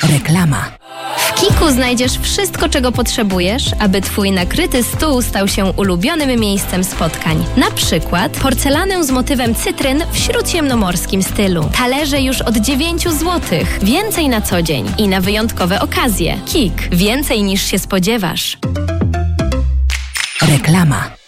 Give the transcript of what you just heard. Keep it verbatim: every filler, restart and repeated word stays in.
Reklama. W Kiku znajdziesz wszystko, czego potrzebujesz, aby Twój nakryty stół stał się ulubionym miejscem spotkań. Na przykład porcelanę z motywem cytryn w śródziemnomorskim stylu. Talerze już od dziewięć złotych. Więcej na co dzień i na wyjątkowe okazje. Kik. Więcej niż się spodziewasz. Reklama.